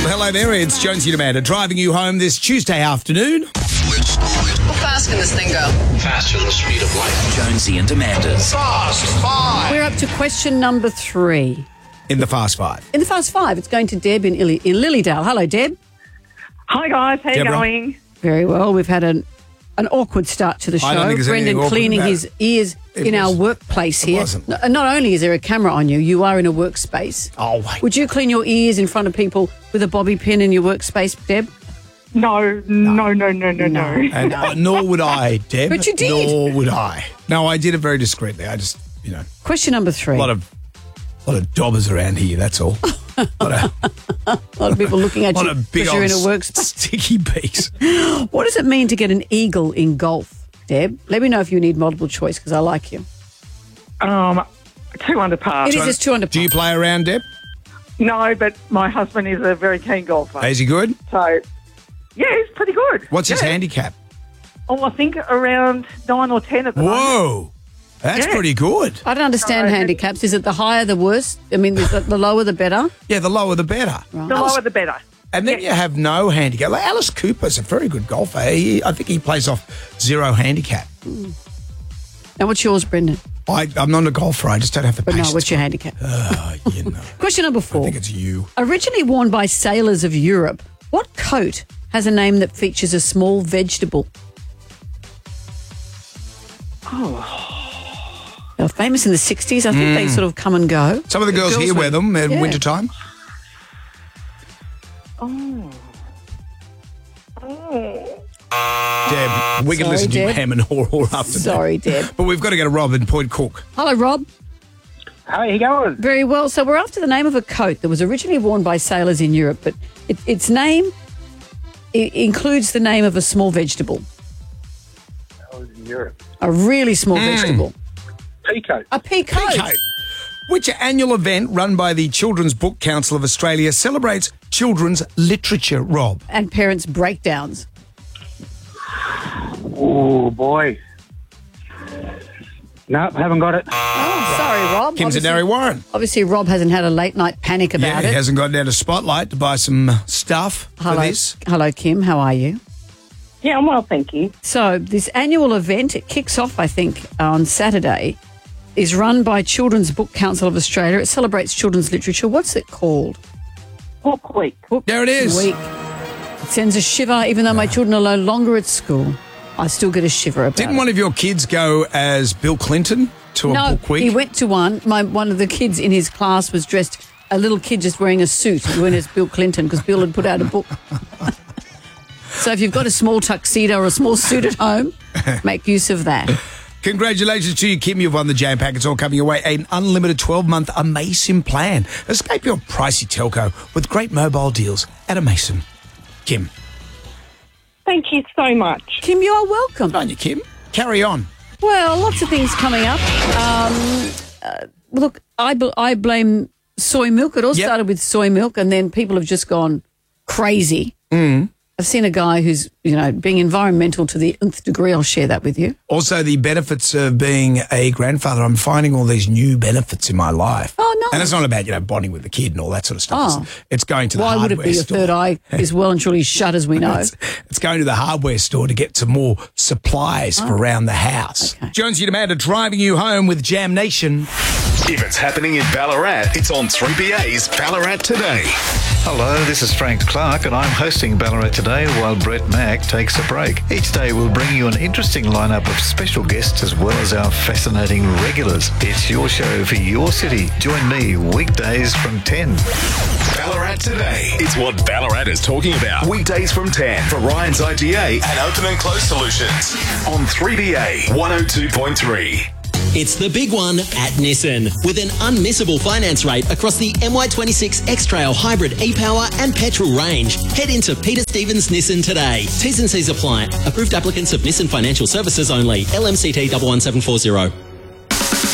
hello there. It's Jonesy and Amanda driving you home this Tuesday afternoon. How fast can this thing go? Faster than the speed of light. Jonesy and Amanda's Fast Five. We're up to question number 3. In the Fast Five. In the Fast 5, it's going to Deb in Lilydale. Hello, Deb. Hi guys, how you Deborah. going? Very well. We've had an awkward start to the show. I don't think there's anything Brendan awkward cleaning about his it. ears in our workplace here. wasn't. Not only is there a camera on you, you are in a workspace. Oh, wait. Would you clean your ears in front of people with a bobby pin in your workspace, Deb? No. And nor would I, Deb. But you did. Nor would I. No, I did it very discreetly. I just, Question number 3. a lot of dobbers around here, that's all. A lot of people looking at lot you of big because you're in a old workspace. sticky beaks. What does it mean to get an eagle in golf, Deb? Let me know if you need multiple choice because I like you. 2 under par. It is just 2 under par. Do you play around, Deb? No, but my husband is a very keen golfer. Is he good? So, yeah, he's pretty good. What's his Yeah. handicap? Oh, I think around 9 or 10 at the moment. Whoa. That's Yeah. pretty good. I don't understand No, handicaps. Is it the higher the worse? I mean, the lower the better? Yeah, the lower the better. The lower the better. And then you have no handicap. Like Alice Cooper's a very good golfer. I think he plays off 0 handicap. Now, what's yours, Brendan? I'm not a golfer. I just don't have the But no, patience. what's your handicap? Question number 4. I think it's you. Originally worn by sailors of Europe, what coat has a name that features a small vegetable? They were famous in the 60s. I think they sort of come and go. Some of the girls here wear them in Yeah. wintertime. Deb, we can Sorry, listen to you Deb. ham and all after Sorry, Deb. But we've got to go to Rob in Point Cook. Hello, Rob. How you going? Very well. So we're after the name of a coat that was originally worn by sailors in Europe, but its name includes the name of a small vegetable, I was in Europe. a really small vegetable. Peacoat. A pea coat. Peacoat. Which annual event run by the Children's Book Council of Australia celebrates children's literature, Rob? And parents' breakdowns. Oh, boy. Nope, haven't got it. Oh, sorry, Rob. Kim's and Derry Warren. Obviously, Rob hasn't had a late night panic Yeah, about he it. hasn't gone down to Spotlight to buy some stuff for this. Hello, Kim. How are you? Yeah, I'm well, thank you. So this annual event, it kicks off, I think, on Saturday, is run by Children's Book Council of Australia. It celebrates children's literature. What's it called? Book Week. There it is. Week. It sends a shiver, even though my children are no longer at school. I still get a shiver about Didn't it. one of your kids go as Bill Clinton to a No, book week? he went to one. One of the kids in his class was dressed, a little kid just wearing a suit. He went as Bill Clinton because Bill had put out a book. So if you've got a small tuxedo or a small suit at home, make use of that. Congratulations to you, Kim. You've won the Jam Pack. It's all coming your way. An unlimited 12-month Amason plan. Escape your pricey telco with great mobile deals at Amason. Kim. Thank you so much. Kim, you are welcome. Good on you, Kim. Carry on. Well, lots of things coming up. Look, I blame soy milk. It all Yep. started with soy milk, and then people have just gone crazy. I've seen a guy who's, being environmental to the nth degree. I'll share that with you. Also, the benefits of being a grandfather. I'm finding all these new benefits in my life. Oh, nice. And it's not about, bonding with the kid and all that sort of stuff. Oh. It's going to the Why would hardware it be? Your store. third eye is well and truly shut, as we know. It's going to the hardware store to get some more supplies for around the house. Okay. Jonesy and Amanda driving you home with Jam Nation. If it's happening in Ballarat, it's on 3BA's Ballarat Today. Hello, this is Frank Clark and I'm hosting Ballarat Today while Brett Mack takes a break. Each day we'll bring you an interesting lineup of special guests as well as our fascinating regulars. It's your show for your city. Join me weekdays from 10. Ballarat Today. It's what Ballarat is talking about. Weekdays from 10 for Ryan's IGA and Open and Close Solutions on 3BA 102.3. It's the big one at Nissan with an unmissable finance rate across the MY26 X-Trail Hybrid e-Power and petrol range. Head into Peter Stevens Nissan today. T's and C's apply. Approved applicants of Nissan Financial Services only. LMCT 11740.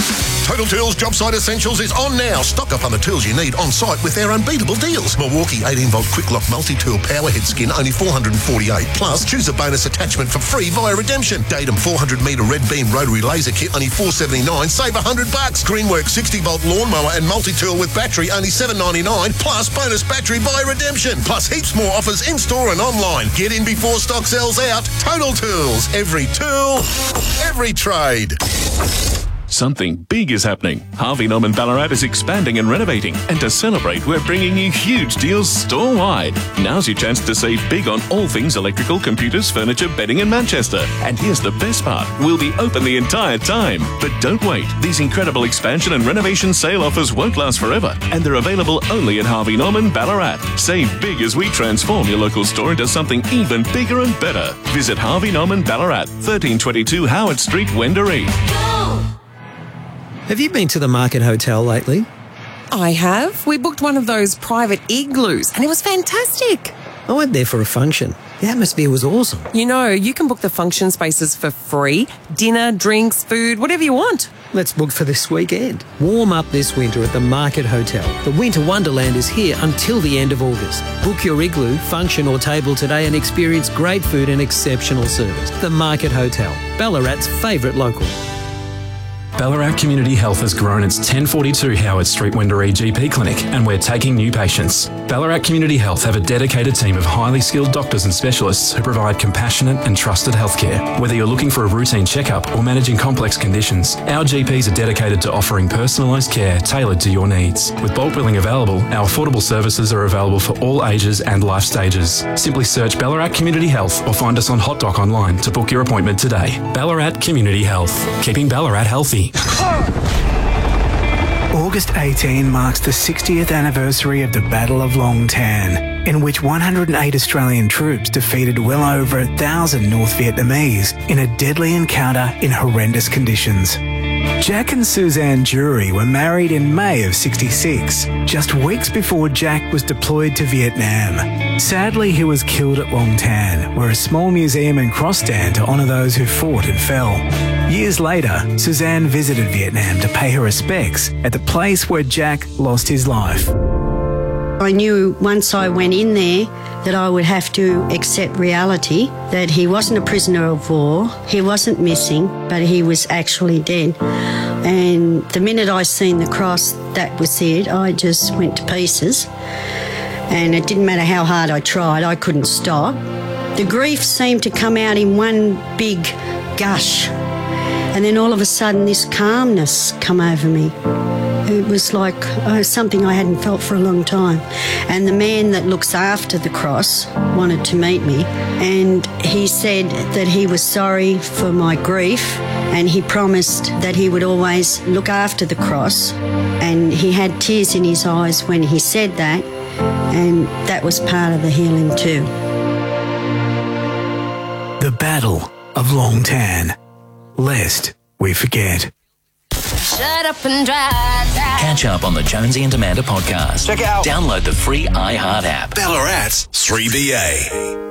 Total Tools Job Site Essentials is on now. Stock up on the tools you need on site with their unbeatable deals. Milwaukee 18-volt Quick Lock Multi-Tool Powerhead Skin, only $448. Plus, choose a bonus attachment for free via redemption. Datum 400-metre red beam rotary laser kit, only $479. Save $100. Greenworks 60-volt lawnmower and multi-tool with battery, only $799. Plus, bonus battery via redemption. Plus, heaps more offers in-store and online. Get in before stock sells out. Total Tools. Every tool, every trade. Something big is happening. Harvey Norman Ballarat is expanding and renovating. And to celebrate, we're bringing you huge deals store-wide. Now's your chance to save big on all things electrical, computers, furniture, bedding in Manchester. And here's the best part. We'll be open the entire time. But don't wait. These incredible expansion and renovation sale offers won't last forever. And they're available only at Harvey Norman Ballarat. Save big as we transform your local store into something even bigger and better. Visit Harvey Norman Ballarat, 1322 Howard Street, Wendouree. Have you been to the Market Hotel lately? I have. We booked one of those private igloos and it was fantastic. I went there for a function. The atmosphere was awesome. You know, you can book the function spaces for free. Dinner, drinks, food, whatever you want. Let's book for this weekend. Warm up this winter at the Market Hotel. The Winter Wonderland is here until the end of August. Book your igloo, function or table today and experience great food and exceptional service. The Market Hotel, Ballarat's favourite local. Ballarat Community Health has grown its 1042 Howard Street Wendouree GP clinic and we're taking new patients. Ballarat Community Health have a dedicated team of highly skilled doctors and specialists who provide compassionate and trusted healthcare. Whether you're looking for a routine checkup or managing complex conditions, our GPs are dedicated to offering personalised care tailored to your needs. With bulk billing available, our affordable services are available for all ages and life stages. Simply search Ballarat Community Health or find us on HotDoc online to book your appointment today. Ballarat Community Health, keeping Ballarat healthy. August 18 marks the 60th anniversary of the Battle of Long Tan, in which 108 Australian troops defeated well over 1,000 North Vietnamese in a deadly encounter in horrendous conditions. Jack and Suzanne Jury were married in May of '66, just weeks before Jack was deployed to Vietnam. Sadly, he was killed at Long Tan, where a small museum and cross stand to honour those who fought and fell. Years later, Suzanne visited Vietnam to pay her respects at the place where Jack lost his life. I knew once I went in there that I would have to accept reality, that he wasn't a prisoner of war, he wasn't missing, but he was actually dead. And the minute I seen the cross, that was it. I just went to pieces. And it didn't matter how hard I tried, I couldn't stop. The grief seemed to come out in one big gush. And then all of a sudden this calmness come over me. It was like something I hadn't felt for a long time. And the man that looks after the cross wanted to meet me, and he said that he was sorry for my grief and he promised that he would always look after the cross, and he had tears in his eyes when he said that, and that was part of the healing too. The Battle of Long Tan. Lest we forget. Shut up and drive. Catch up on the Jonesy and Amanda podcast. Check it out. Download the free iHeart app. Ballarat's 3BA.